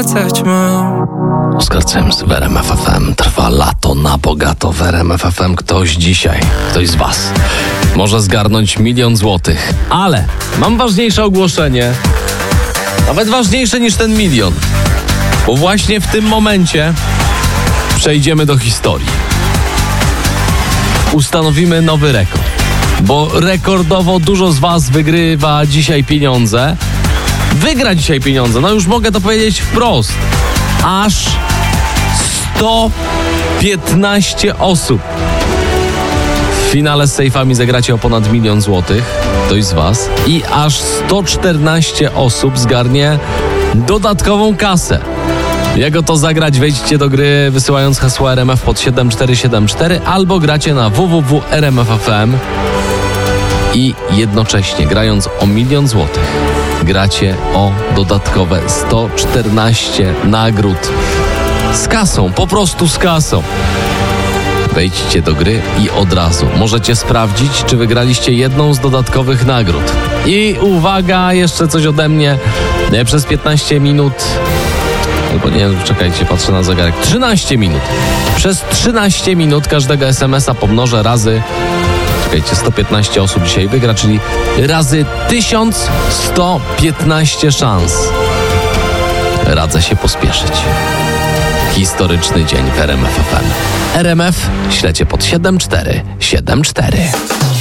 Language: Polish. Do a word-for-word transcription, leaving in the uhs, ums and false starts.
wracać mam. Oskar Cymz w R M F F M. Trwa lato na bogato w R M F F M. Ktoś dzisiaj, ktoś z was może zgarnąć milion złotych. Ale mam ważniejsze ogłoszenie. Nawet ważniejsze niż ten milion. Bo właśnie w tym momencie przejdziemy do historii. Ustanowimy nowy rekord. Bo rekordowo dużo z was wygrywa dzisiaj pieniądze. Wygra dzisiaj pieniądze. No już mogę to powiedzieć wprost. Aż sto piętnaście osób. W finale z sejfami zagracie o ponad milion złotych. Ktoś z was. I aż sto czternaście osób zgarnie dodatkową kasę. Jak o to zagrać? Wejdźcie do gry wysyłając hasło R M F pod siedem cztery siedem cztery albo gracie na w w w kropka r m f f m i jednocześnie grając o milion złotych gracie o dodatkowe sto czternaście nagród z kasą, po prostu z kasą. Wejdźcie do gry i od razu możecie sprawdzić, czy wygraliście jedną z dodatkowych nagród. I uwaga, jeszcze coś ode mnie. Przez piętnaście minut, albo nie, czekajcie, patrzę na zegarek, trzynaście minut. Przez trzynaście minut każdego es em es a pomnożę razy, czekajcie, sto piętnaście osób dzisiaj wygra, czyli razy tysiąc sto piętnaście szans. Radzę się pospieszyć. Historyczny dzień w R M F F M. R M F śledźcie pod siedem cztery siedem cztery.